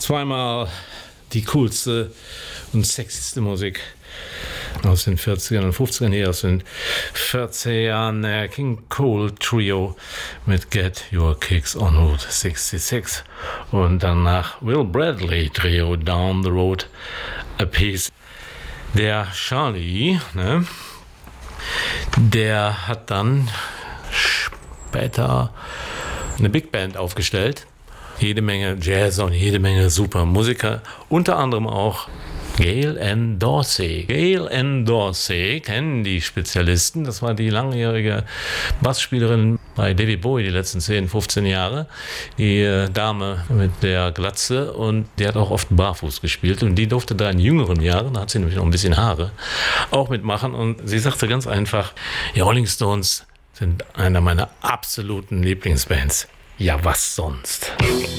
Zweimal die coolste und sexyste Musik aus den 40ern und 50ern, hier aus den 40ern. King Cole Trio mit Get Your Kicks on Route 66 und danach Will Bradley Trio Down the Road a Piece. Der Charlie, der hat dann später eine Big Band aufgestellt. Jede Menge Jazz und jede Menge super Musiker, unter anderem auch Gail Ann Dorsey. Gail Ann Dorsey kennen die Spezialisten. Das war die langjährige Bassspielerin bei David Bowie die letzten 10, 15 Jahre. Die Dame mit der Glatze, und die hat auch oft barfuß gespielt. Und die durfte da in jüngeren Jahren, da hat sie nämlich noch ein bisschen Haare, auch mitmachen. Und sie sagte ganz einfach, die Rolling Stones sind einer meiner absoluten Lieblingsbands. Ja, was sonst?